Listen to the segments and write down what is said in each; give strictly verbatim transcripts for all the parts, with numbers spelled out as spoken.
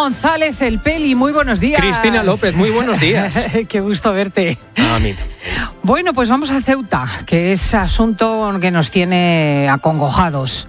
González, el Peli, muy buenos días. Cristina López, muy buenos días. Qué gusto verte. A mí. Bueno, pues vamos a Ceuta, que es asunto que nos tiene acongojados.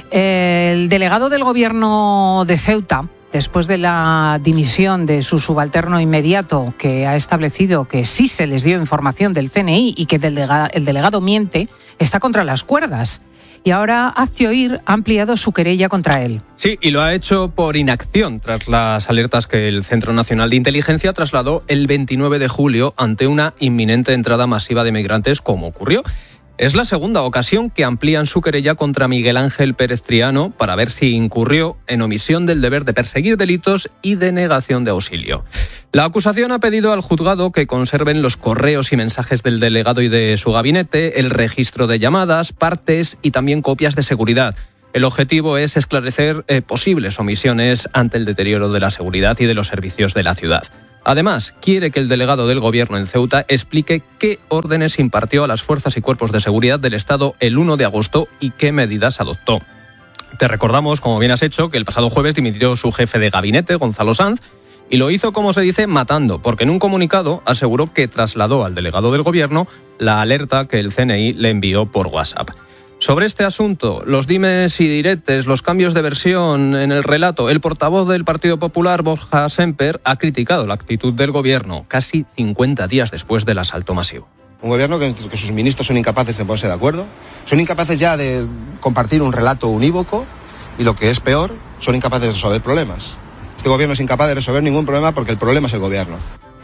El delegado del gobierno de Ceuta, después de la dimisión de su subalterno inmediato, que ha establecido que sí se les dio información del C N I y que el delegado, el delegado miente, está contra las cuerdas. Y ahora Aztioir ha ampliado su querella contra él. Sí, y lo ha hecho por inacción tras las alertas que el Centro Nacional de Inteligencia trasladó el veintinueve de julio ante una inminente entrada masiva de migrantes, como ocurrió. Es la segunda ocasión que amplían su querella contra Miguel Ángel Pérez Triano para ver si incurrió en omisión del deber de perseguir delitos y de negación de auxilio. La acusación ha pedido al juzgado que conserven los correos y mensajes del delegado y de su gabinete, el registro de llamadas, partes y también copias de seguridad. El objetivo es esclarecer eh, posibles omisiones ante el deterioro de la seguridad y de los servicios de la ciudad. Además, quiere que el delegado del gobierno en Ceuta explique qué órdenes impartió a las fuerzas y cuerpos de seguridad del Estado el uno de agosto y qué medidas adoptó. Te recordamos, como bien has hecho, que el pasado jueves dimitió su jefe de gabinete, Gonzalo Sanz, y lo hizo, como se dice, matando, porque en un comunicado aseguró que trasladó al delegado del gobierno la alerta que el C N I le envió por WhatsApp. Sobre este asunto, los dimes y diretes, los cambios de versión en el relato, el portavoz del Partido Popular, Borja Semper, ha criticado la actitud del gobierno casi cincuenta días después del asalto masivo. Un gobierno que, que sus ministros son incapaces de ponerse de acuerdo, son incapaces ya de compartir un relato unívoco y, lo que es peor, son incapaces de resolver problemas. Este gobierno es incapaz de resolver ningún problema porque el problema es el gobierno.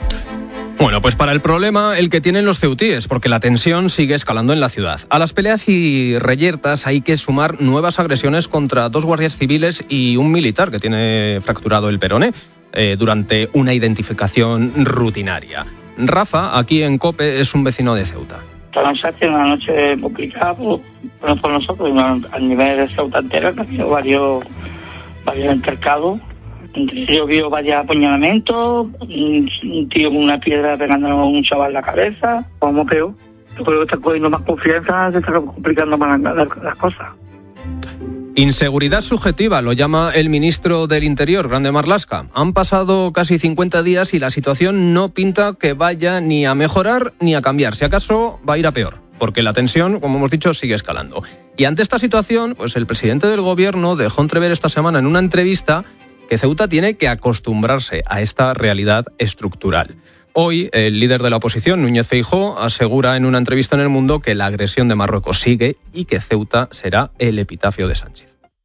Bueno, pues para el problema el que tienen los ceutíes, porque la tensión sigue escalando en la ciudad. A las peleas y reyertas hay que sumar nuevas agresiones contra dos guardias civiles y un militar que tiene fracturado el peroné eh, durante una identificación rutinaria. Rafa, aquí en COPE, es un vecino de Ceuta. La noche ha sido una noche complicada, no por nosotros, sino a nivel de Ceuta entera, que ha habido varios, varios intercados. Entre ellos vio varios apuñalamientos, un tío con una piedra pegando a un chaval en la cabeza, como peor. Yo creo que está cogiendo más confianza, se está complicando más las, las cosas. Inseguridad subjetiva, lo llama el ministro del Interior, Grande Marlaska. Han pasado casi cincuenta días y la situación no pinta que vaya ni a mejorar ni a cambiar. Si acaso va a ir a peor, porque la tensión, como hemos dicho, sigue escalando. Y ante esta situación, pues el presidente del gobierno dejó entrever esta semana en una entrevista que Ceuta tiene que acostumbrarse a esta realidad estructural. Hoy, el líder de la oposición, Núñez Feijóo, asegura en una entrevista en El Mundo que la agresión de Marruecos sigue y que Ceuta será el epitafio de Sánchez.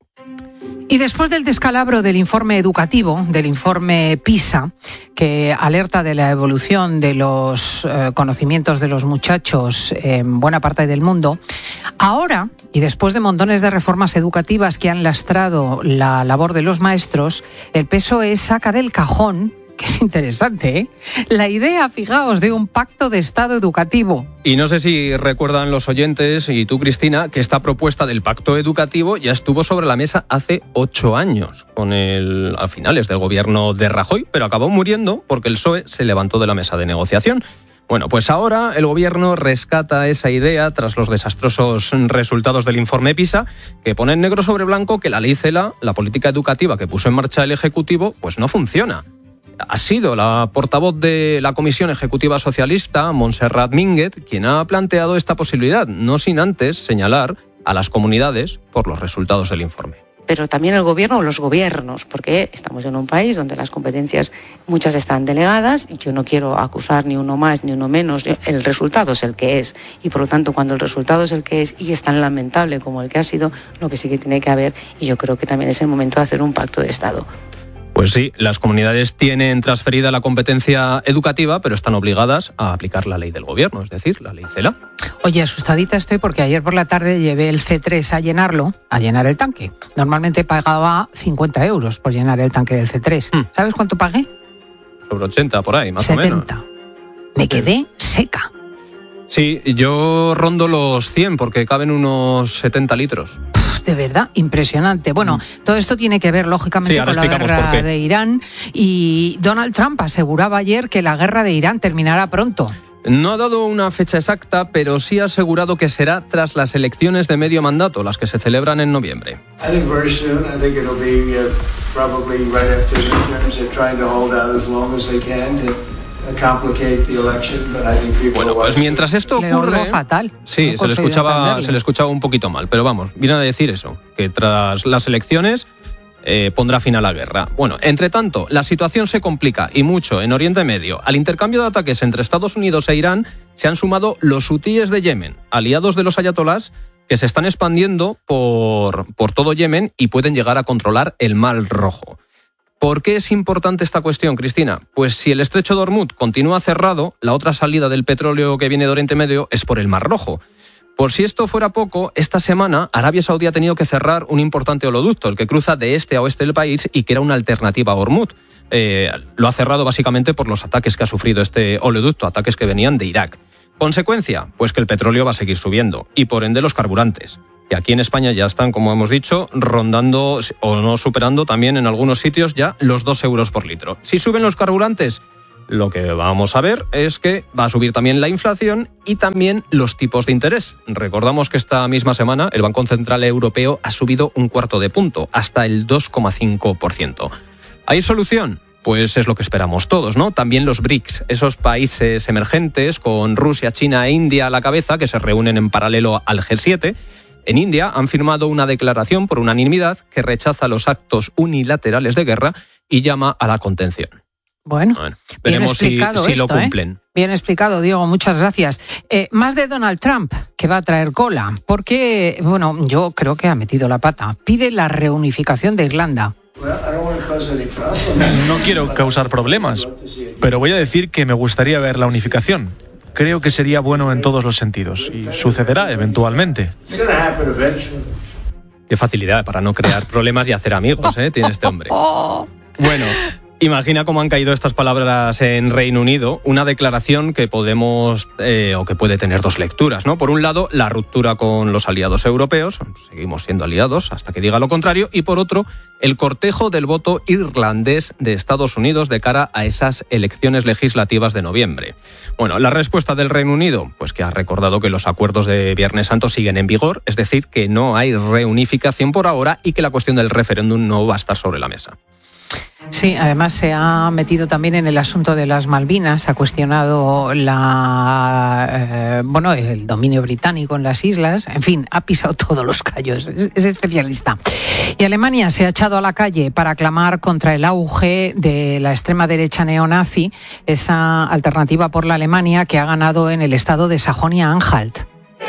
Y después del descalabro del informe educativo, del informe PISA, que alerta de la evolución de los eh, conocimientos de los muchachos en buena parte del mundo, ahora, y después de montones de reformas educativas que han lastrado la labor de los maestros, el P S O E saca del cajón, que es interesante, ¿eh?, la idea, fijaos, de un pacto de Estado educativo. Y no sé si recuerdan los oyentes, y tú, Cristina, que esta propuesta del pacto educativo ya estuvo sobre la mesa hace ocho años, con el, a finales del gobierno de Rajoy, pero acabó muriendo porque el P S O E se levantó de la mesa de negociación. Bueno, pues ahora el gobierno rescata esa idea tras los desastrosos resultados del informe PISA, que ponen negro sobre blanco que la ley CELA, la política educativa que puso en marcha el Ejecutivo, pues no funciona. Ha sido la portavoz de la Comisión Ejecutiva Socialista, Montserrat Minguet, quien ha planteado esta posibilidad, no sin antes señalar a las comunidades por los resultados del informe. Pero también el gobierno o los gobiernos, porque estamos en un país donde las competencias muchas están delegadas. Yo no quiero acusar ni uno más ni uno menos, el resultado es el que es, y por lo tanto cuando el resultado es el que es y es tan lamentable como el que ha sido, lo que sí que tiene que haber, y yo creo que también es el momento de hacer un pacto de Estado. Pues sí, las comunidades tienen transferida la competencia educativa, pero están obligadas a aplicar la ley del gobierno, es decir, la ley CELA. Oye, asustadita estoy porque ayer por la tarde llevé el C tres a llenarlo, a llenar el tanque. Normalmente pagaba cincuenta euros por llenar el tanque del C tres. Hmm. ¿Sabes cuánto pagué? Sobre ochenta, por ahí, más setenta. o menos. Me quedé seca. Sí, yo rondo los cien porque caben unos setenta litros. De verdad, impresionante. Bueno, todo esto tiene que ver, lógicamente, sí, con la guerra de Irán. Y Donald Trump aseguraba ayer que la guerra de Irán terminará pronto. No ha dado una fecha exacta, pero sí ha asegurado que será tras las elecciones de medio mandato, las que se celebran en noviembre. I think very soon. I think it'll be uh, probably right after the midterms. They're trying to hold out as long as they can to complicate the election, but I think people. Bueno, pues mientras esto ocurre, fatal. Sí, no se le escuchaba, se le escuchaba un poquito mal, pero vamos, viene a decir eso, que tras las elecciones Eh, pondrá fin a la guerra. Bueno, entre tanto, la situación se complica y mucho en Oriente Medio. Al intercambio de ataques entre Estados Unidos e Irán se han sumado los hutíes de Yemen, aliados de los ayatolás que se están expandiendo por, por todo Yemen y pueden llegar a controlar el Mar Rojo. ¿Por qué es importante esta cuestión, Cristina? Pues si el estrecho de Hormuz continúa cerrado, la otra salida del petróleo que viene de Oriente Medio es por el Mar Rojo. Por si esto fuera poco, esta semana Arabia Saudí ha tenido que cerrar un importante oleoducto, el que cruza de este a oeste del país y que era una alternativa a Hormuz. Eh, lo ha cerrado básicamente por los ataques que ha sufrido este oleoducto, ataques que venían de Irak. ¿Consecuencia? Pues que el petróleo va a seguir subiendo y por ende los carburantes, que aquí en España ya están, como hemos dicho, rondando o no superando también en algunos sitios ya los dos euros por litro. Si suben los carburantes, lo que vamos a ver es que va a subir también la inflación y también los tipos de interés. Recordamos que esta misma semana el Banco Central Europeo ha subido un cuarto de punto, hasta el dos coma cinco por ciento. ¿Hay solución? Pues es lo que esperamos todos, ¿no? También los B R I C S, esos países emergentes con Rusia, China e India a la cabeza que se reúnen en paralelo al G siete. En India han firmado una declaración por unanimidad que rechaza los actos unilaterales de guerra y llama a la contención. Bueno, bueno veremos bien explicado si, si esto, lo cumplen. ¿eh? Bien explicado, Diego, muchas gracias. Eh, más de Donald Trump, que va a traer cola, porque, bueno, yo creo que ha metido la pata. Pide la reunificación de Irlanda. No quiero causar problemas, pero voy a decir que me gustaría ver la unificación. Creo que sería bueno en todos los sentidos y sucederá eventualmente. Qué facilidad para no crear problemas y hacer amigos, ¿eh? Tiene este hombre. Bueno, imagina cómo han caído estas palabras en Reino Unido, una declaración que podemos eh, o que puede tener dos lecturas, ¿no? Por un lado, la ruptura con los aliados europeos, seguimos siendo aliados hasta que diga lo contrario, y por otro, el cortejo del voto irlandés de Estados Unidos de cara a esas elecciones legislativas de noviembre. Bueno, la respuesta del Reino Unido, pues que ha recordado que los acuerdos de Viernes Santo siguen en vigor, es decir, que no hay reunificación por ahora y que la cuestión del referéndum no va a estar sobre la mesa. Sí, además se ha metido también en el asunto de las Malvinas, ha cuestionado la, eh, bueno, el dominio británico en las islas, en fin, ha pisado todos los callos, es, es especialista. Y Alemania se ha echado a la calle para clamar contra el auge de la extrema derecha neonazi, esa alternativa por la Alemania que ha ganado en el estado de Sajonia-Anhalt.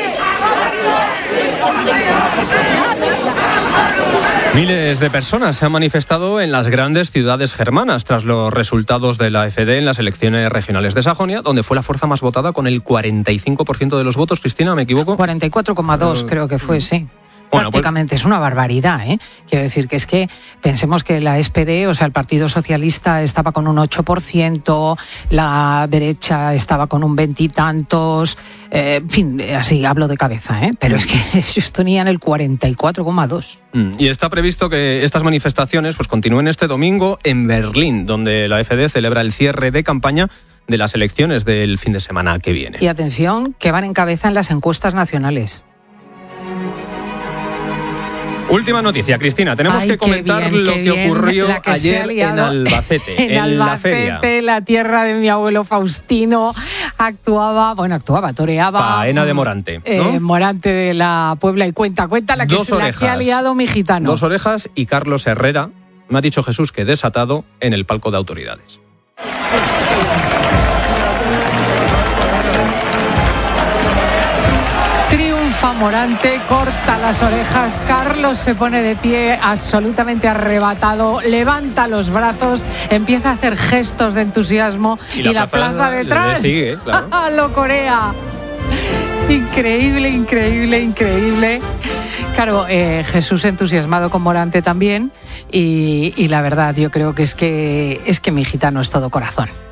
Miles de personas se han manifestado en las grandes ciudades germanas tras los resultados de la AfD en las elecciones regionales de Sajonia, donde fue la fuerza más votada con el cuarenta y cinco por ciento de los votos. Cristina, ¿me equivoco? cuarenta y cuatro coma dos uh, creo que fue, sí. Bueno, prácticamente pues, es una barbaridad, ¿eh? Quiero decir que es que pensemos que la S P D, o sea, el Partido Socialista estaba con un ocho por ciento, la derecha estaba con un veintitantos, eh, en fin, así hablo de cabeza, ¿eh? Pero es que ellos tenían el cuarenta y cuatro coma dos. Y está previsto que estas manifestaciones pues continúen este domingo en Berlín, donde la AfD celebra el cierre de campaña de las elecciones del fin de semana que viene. Y atención, que van en cabeza en las encuestas nacionales. Última noticia, Cristina. Tenemos Ay, que comentar bien, lo que que ocurrió que ayer en Albacete, en, en Albacete, la feria. La tierra de mi abuelo Faustino. Actuaba, bueno, actuaba, toreaba. Faena de Morante, ¿no? Eh, Morante de la Puebla y cuenta, cuenta la que, Dos la orejas, que ha liado mi gitano. Dos orejas y Carlos Herrera, me ha dicho Jesús que desatado en el palco de autoridades. Morante corta las orejas, Carlos se pone de pie absolutamente arrebatado, levanta los brazos, empieza a hacer gestos de entusiasmo y, y la, la plaza, plaza detrás le sigue, claro. Lo corea. Increíble, increíble, increíble. Claro, eh, Jesús entusiasmado con Morante también y, y la verdad yo creo que es que es que mi gitano es todo corazón.